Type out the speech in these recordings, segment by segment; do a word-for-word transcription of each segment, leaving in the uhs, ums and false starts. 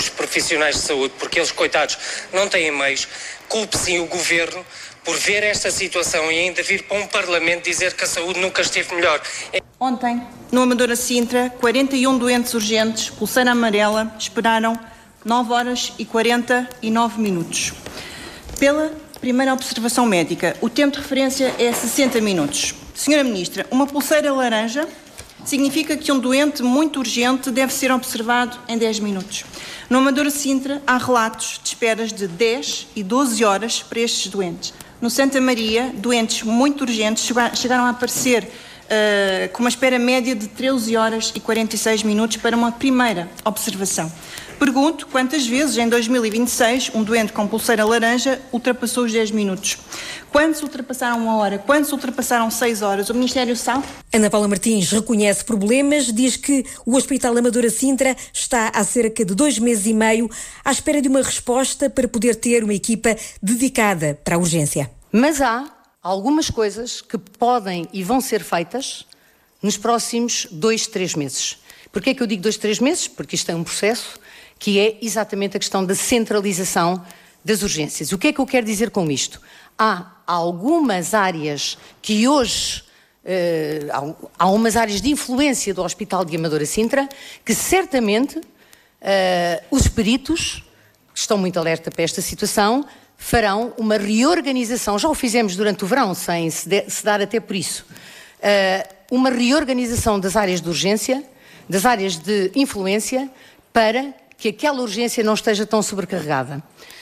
os profissionais de saúde, porque eles, coitados, não têm meios. Culpe sim o Governo por ver esta situação e ainda vir para um Parlamento dizer que a saúde nunca esteve melhor. Ontem, no Amadora Sintra, quarenta e um doentes urgentes, pulseira amarela, esperaram nove horas e quarenta e nove minutos. Pela primeira observação médica, o tempo de referência é sessenta minutos. Senhora Ministra, uma pulseira laranja significa que um doente muito urgente deve ser observado em dez minutos. No Amadora Sintra, há relatos de esperas de dez e doze horas para estes doentes. No Santa Maria, doentes muito urgentes chegaram a aparecer uh, com uma espera média de treze horas e quarenta e seis minutos para uma primeira observação. Pergunto quantas vezes em dois mil e vinte e seis um doente com pulseira laranja ultrapassou os dez minutos? Quantos ultrapassaram uma hora? Quantos ultrapassaram seis horas? O Ministério sabe? Ana Paula Martins reconhece problemas, diz que o Hospital Amadora Sintra está há cerca de dois meses e meio à espera de uma resposta para poder ter uma equipa dedicada para a urgência. Mas há algumas coisas que podem e vão ser feitas nos próximos dois, três meses. Porquê é que eu digo dois, três meses? Porque isto é um processo que é exatamente a questão da centralização das urgências. O que é que eu quero dizer com isto? Há algumas áreas que hoje, eh, há umas áreas de influência do Hospital de Amadora Sintra que certamente eh, os peritos, que estão muito alerta para esta situação, farão uma reorganização, já o fizemos durante o verão, sem se, de, se dar até por isso, uh, uma reorganização das áreas de urgência, das áreas de influência, para que aquela urgência não esteja tão sobrecarregada.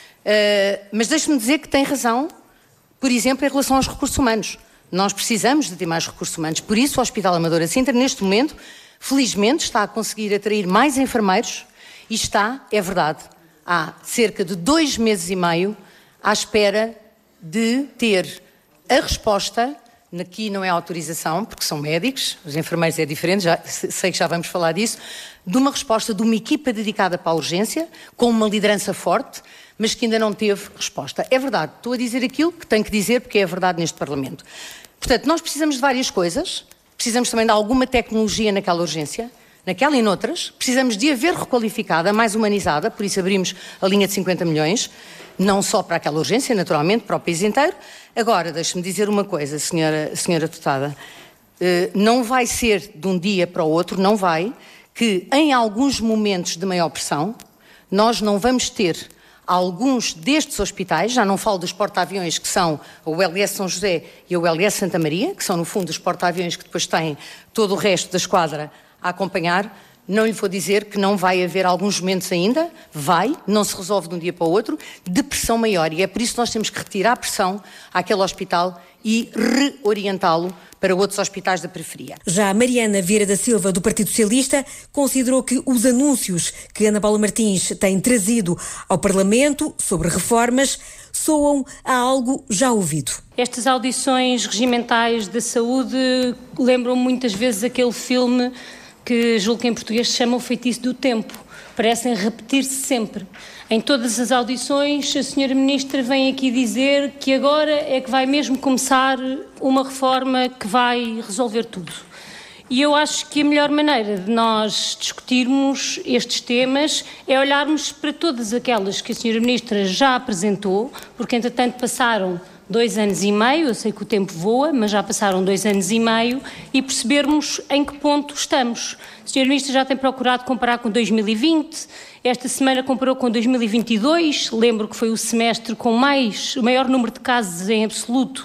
Uh, mas deixe-me dizer que tem razão, por exemplo, em relação aos recursos humanos. Nós precisamos de ter mais recursos humanos, por isso o Hospital Amadora Sintra, neste momento, felizmente, está a conseguir atrair mais enfermeiros e está, é verdade, há cerca de dois meses e meio à espera de ter a resposta, aqui não é autorização, porque são médicos, os enfermeiros é diferente, já, sei que já vamos falar disso, de uma resposta de uma equipa dedicada para a urgência, com uma liderança forte, mas que ainda não teve resposta. É verdade, estou a dizer aquilo que tenho que dizer, porque é verdade neste Parlamento. Portanto, nós precisamos de várias coisas, precisamos também de alguma tecnologia naquela urgência, naquela e noutras, precisamos de haver requalificada, mais humanizada, por isso abrimos a linha de cinquenta milhões, não só para aquela urgência, naturalmente, para o país inteiro. Agora, deixe-me dizer uma coisa, senhora, senhora deputada, não vai ser de um dia para o outro, não vai, que em alguns momentos de maior pressão, nós não vamos ter alguns destes hospitais, já não falo dos porta-aviões que são o L S São José e o L S Santa Maria, que são no fundo os porta-aviões que depois têm todo o resto da esquadra a acompanhar. Não lhe vou dizer que não vai haver alguns momentos ainda, vai, não se resolve de um dia para o outro, de pressão maior. E é por isso que nós temos que retirar a pressão àquele hospital e reorientá-lo para outros hospitais da periferia. Já Mariana Vieira da Silva, do Partido Socialista, considerou que os anúncios que Ana Paula Martins tem trazido ao Parlamento sobre reformas soam a algo já ouvido. Estas audições regimentais da saúde lembram muitas vezes aquele filme que julgo que em português se chama O Feitiço do Tempo. Parecem repetir-se sempre. Em todas as audições, a senhora Ministra vem aqui dizer que agora é que vai mesmo começar uma reforma que vai resolver tudo. E eu acho que a melhor maneira de nós discutirmos estes temas é olharmos para todas aquelas que a senhora Ministra já apresentou, porque entretanto passaram dois anos e meio, eu sei que o tempo voa, mas já passaram dois anos e meio, e percebermos em que ponto estamos. A senhora Ministra já tem procurado comparar com dois mil e vinte, esta semana comparou com dois mil e vinte e dois, lembro que foi o semestre com mais, o maior número de casos em absoluto,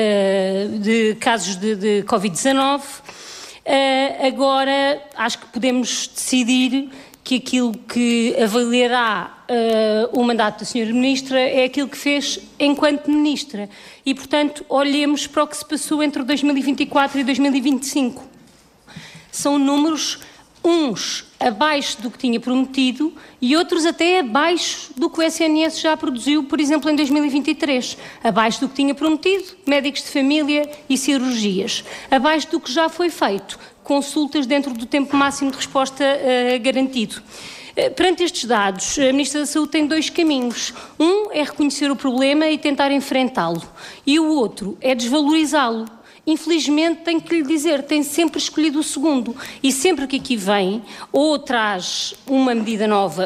uh, de casos de, de covid dezanove. Uh, agora, acho que podemos decidir que aquilo que avaliará uh, o mandato da senhora Ministra é aquilo que fez enquanto Ministra. E, portanto, olhemos para o que se passou entre dois mil e vinte e quatro e dois mil e vinte e cinco. São números, uns abaixo do que tinha prometido e outros até abaixo do que o S N S já produziu, por exemplo, em dois mil e vinte e três. Abaixo do que tinha prometido, médicos de família e cirurgias. Abaixo do que já foi feito, consultas dentro do tempo máximo de resposta uh, garantido. Uh, perante estes dados, a Ministra da Saúde tem dois caminhos. Um é reconhecer o problema e tentar enfrentá-lo. E o outro é desvalorizá-lo. Infelizmente, tenho que lhe dizer, tem sempre escolhido o segundo. E sempre que aqui vem, ou traz uma medida nova